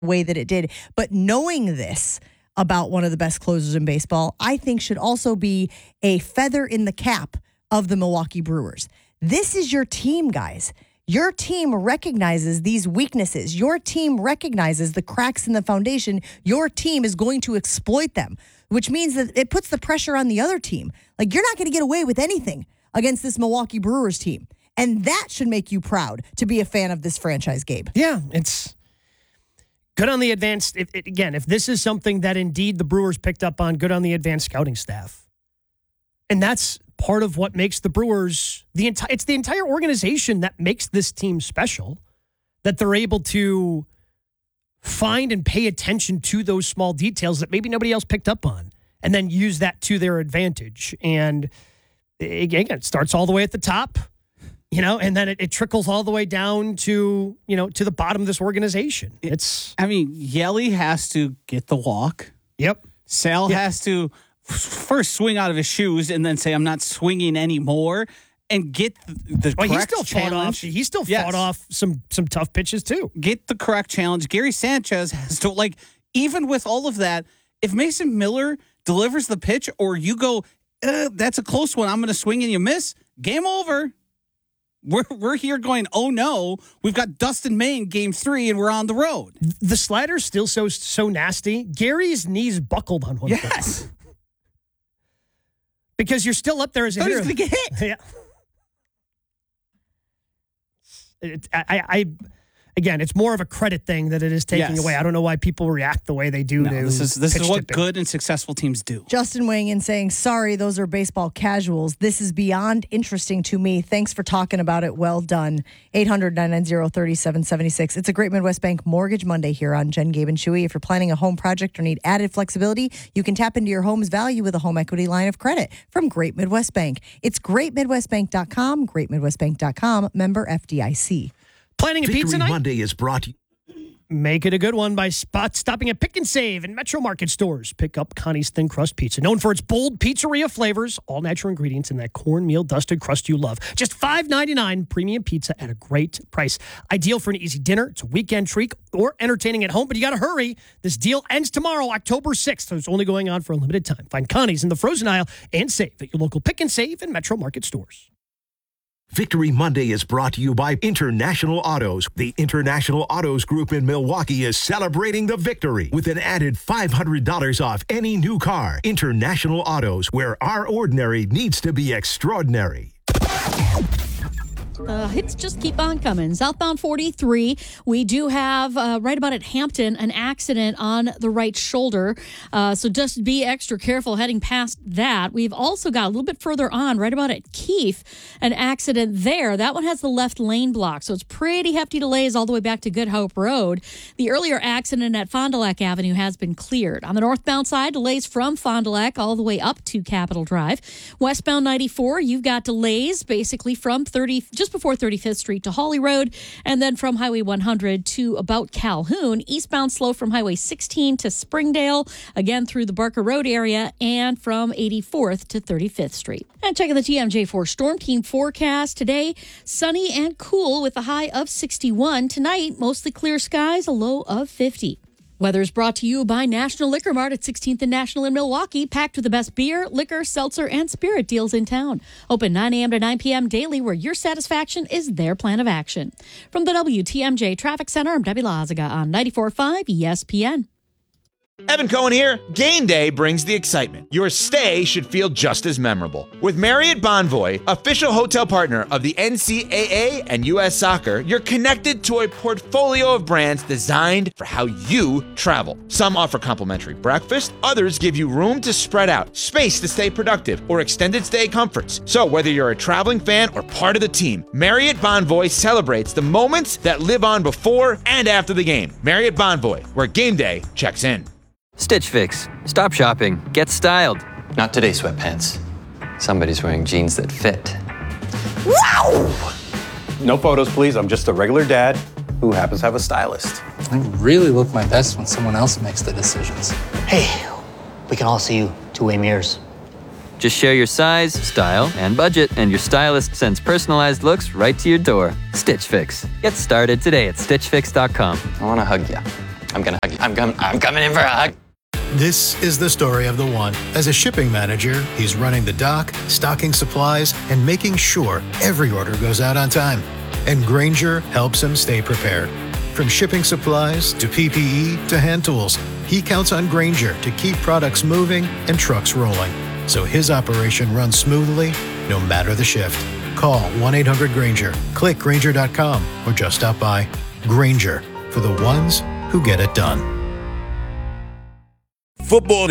way that it did. But knowing this about one of the best closers in baseball, I think should also be a feather in the cap of the Milwaukee Brewers. This is your team, guys. Your team recognizes these weaknesses. Your team recognizes the cracks in the foundation. Your team is going to exploit them, which means that it puts the pressure on the other team. Like, you're not going to get away with anything against this Milwaukee Brewers team. And that should make you proud to be a fan of this franchise, Gabe. Yeah, it's good on the advanced. If this is something that indeed the Brewers picked up on, good on the advanced scouting staff. And that's part of what makes the Brewers, it's the entire organization that makes this team special, that they're able to find and pay attention to those small details that maybe nobody else picked up on, and then use that to their advantage. And again, it starts all the way at the top, and then it trickles all the way down to, to the bottom of this organization. Yelly has to get the walk. Yep. Sal has to first swing out of his shoes and then say, I'm not swinging anymore, and get the correct challenge. He still fought off some tough pitches too. Get the correct challenge. Gary Sanchez has to, even with all of that, if Mason Miller delivers the pitch or you go, that's a close one, I'm going to swing and you miss, game over. We're here going, oh no, we've got Dustin May in game 3 and we're on the road. The slider's still so nasty. Gary's knees buckled on one. Yes. Because you're still up there as a hitter. He's going to get hit. Yeah. Again, it's more of a credit thing that it is taking away. I don't know why people react the way they do. This is what good and successful teams do. Justin weighing in saying, sorry, those are baseball casuals. This is beyond interesting to me. Thanks for talking about it. Well done. 800-990-3776. It's a Great Midwest Bank Mortgage Monday here on Jen, Gabe, and Chewy. If you're planning a home project or need added flexibility, you can tap into your home's value with a home equity line of credit from Great Midwest Bank. It's greatmidwestbank.com, greatmidwestbank.com, member FDIC. Planning a pizza night? Monday is brought to you. Make it a good one by stopping at Pick and Save in Metro Market stores. Pick up Connie's Thin Crust Pizza, known for its bold pizzeria flavors, all natural ingredients, and that cornmeal dusted crust you love. Just $5.99 premium pizza at a great price. Ideal for an easy dinner. It's a weekend treat or entertaining at home, but you got to hurry. This deal ends tomorrow, October 6th, so it's only going on for a limited time. Find Connie's in the frozen aisle and save at your local Pick and Save in Metro Market stores. Victory Monday is brought to you by International Autos. The International Autos Group in Milwaukee is celebrating the victory with an added $500 off any new car. International Autos, where our ordinary needs to be extraordinary. Hits just keep on coming. Southbound 43, we do have right about at Hampton an accident on the right shoulder. So just be extra careful heading past that. We've also got a little bit further on, right about at Keefe, an accident there. That one has the left lane blocked, so it's pretty hefty delays all the way back to Good Hope Road. The earlier accident at Fond du Lac Avenue has been cleared. On the northbound side, delays from Fond du Lac all the way up to Capitol Drive. Westbound 94, you've got delays basically from just before 35th Street to Holly Road, and then from Highway 100 to about Calhoun. Eastbound slow from Highway 16 to Springdale, again through the Barker Road area, and from 84th to 35th Street. And checking the TMJ4 Storm Team forecast today, sunny and cool with a high of 61. Tonight, mostly clear skies, a low of 50. Weather is brought to you by National Liquor Mart at 16th and National in Milwaukee, packed with the best beer, liquor, seltzer, and spirit deals in town. Open 9 a.m. to 9 p.m. daily, where your satisfaction is their plan of action. From the WTMJ Traffic Center, I'm Debbie Lazaga on 94.5 ESPN. Evan Cohen here. Game day brings the excitement. Your stay should feel just as memorable. With Marriott Bonvoy, official hotel partner of the NCAA and U.S. Soccer, you're connected to a portfolio of brands designed for how you travel. Some offer complimentary breakfast, others give you room to spread out, space to stay productive, or extended stay comforts. So whether you're a traveling fan or part of the team, Marriott Bonvoy celebrates the moments that live on before and after the game. Marriott Bonvoy, where game day checks in. Stitch Fix. Stop shopping. Get styled. Not today, sweatpants. Somebody's wearing jeans that fit. Wow! No photos, please. I'm just a regular dad who happens to have a stylist. I really look my best when someone else makes the decisions. Hey, we can all see you two-way mirrors. Just share your size, style, and budget, and your stylist sends personalized looks right to your door. Stitch Fix. Get started today at StitchFix.com. I want to hug you. I'm coming in for a hug. This is the story of the one. As a shipping manager, he's running the dock, stocking supplies, and making sure every order goes out on time. And Grainger helps him stay prepared. From shipping supplies to PPE to hand tools, he counts on Grainger to keep products moving and trucks rolling, so his operation runs smoothly no matter the shift. Call 1-800-GRAINGER, click Grainger.com, or just stop by. Grainger, for the ones who get it done. Football